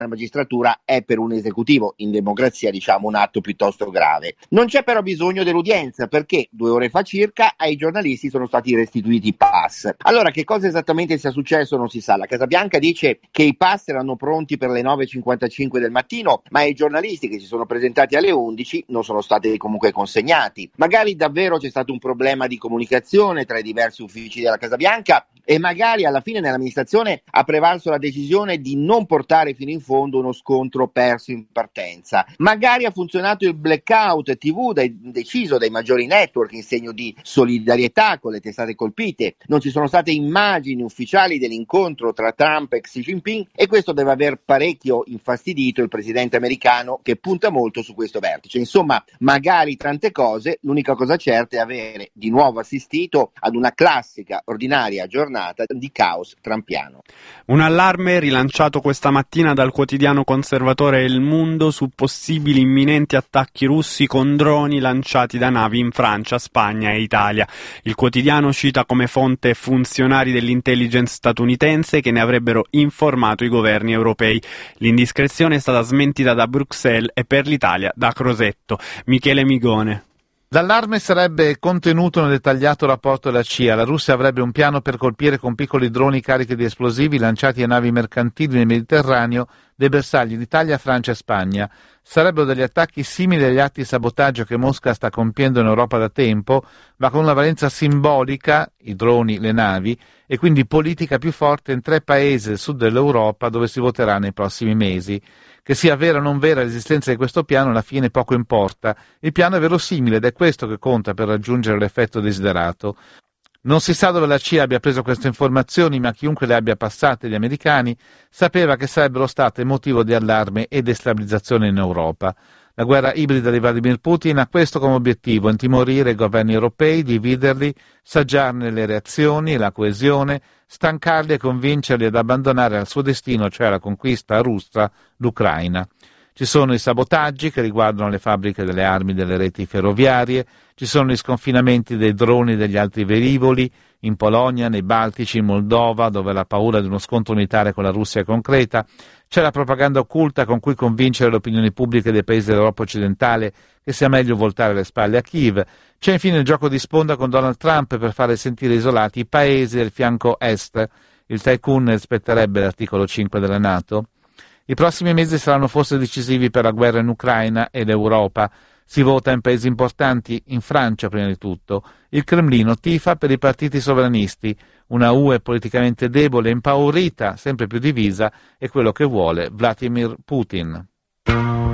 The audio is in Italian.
magistratura è per un esecutivo, in democrazia diciamo un atto piuttosto grave. Non c'è però bisogno dell'udienza, perché 2 ore fa circa ai giornalisti sono stati restituiti i pass. Allora, che cosa esattamente sia successo non si sa. La Casa Bianca dice che i pass erano pronti per le 9:55 del mattino, ma ai giornalisti che si sono presentati alle 11 non sono stati comunque consegnati. Magari davvero c'è stato un problema di comunicazione tra i diversi uffici della Casa Bianca e magari alla fine nell'amministrazione ha prevalso la decisione di non portare fino in fondo uno scontro perso in partenza. Magari ha funzionato il blackout TV deciso dai maggiori network in segno di solidarietà con le testate colpite. Non ci sono state immagini ufficiali dell'incontro tra Trump e Xi Jinping e questo deve aver parecchio infastidito il presidente americano, che punta molto su questo vertice. Insomma, magari tante cose, l'unica cosa certa è avere di nuovo assistito ad una classica, ordinaria giornata di caos trumpiano. Un allarme rilanciato questa mattina dal quotidiano conservatore El Mundo su possibili imminenti attacchi russi con droni lanciati da navi in Francia, Spagna e Italia. Il quotidiano cita come fonte funzionari dell'intelligence statunitense che ne avrebbero informato i governi europei. L'indiscrezione è stata smentita da Bruxelles e per l'Italia da Crosetto. Michele Migone. L'allarme sarebbe contenuto nel dettagliato rapporto della CIA. La Russia avrebbe un piano per colpire con piccoli droni carichi di esplosivi lanciati a navi mercantili nel Mediterraneo dei bersagli di Italia, Francia e Spagna. Sarebbero degli attacchi simili agli atti di sabotaggio che Mosca sta compiendo in Europa da tempo, ma con una valenza simbolica, i droni, le navi, e quindi politica più forte in 3 paesi del sud dell'Europa dove si voterà nei prossimi mesi. Che sia vera o non vera l'esistenza di questo piano alla fine poco importa. Il piano è verosimile ed è questo che conta per raggiungere l'effetto desiderato. Non si sa dove la CIA abbia preso queste informazioni, ma chiunque le abbia passate agli americani sapeva che sarebbero state motivo di allarme e destabilizzazione in Europa. La guerra ibrida di Vladimir Putin ha questo come obiettivo: intimorire i governi europei, dividerli, saggiarne le reazioni e la coesione, stancarli e convincerli ad abbandonare al suo destino, cioè alla conquista russa, l'Ucraina. Ci sono i sabotaggi che riguardano le fabbriche delle armi delle reti ferroviarie, ci sono gli sconfinamenti dei droni e degli altri velivoli, in Polonia, nei Baltici, in Moldova, dove la paura di uno scontro militare con la Russia è concreta. C'è la propaganda occulta con cui convincere le opinioni pubbliche dei paesi dell'Europa occidentale che sia meglio voltare le spalle a Kiev. C'è infine il gioco di sponda con Donald Trump per fare sentire isolati i paesi del fianco est. Il tycoon rispetterebbe l'articolo 5 della NATO. I prossimi mesi saranno forse decisivi per la guerra in Ucraina e l'Europa. Si vota in paesi importanti, in Francia prima di tutto. Il Cremlino tifa per i partiti sovranisti. Una UE politicamente debole e impaurita, sempre più divisa, è quello che vuole Vladimir Putin.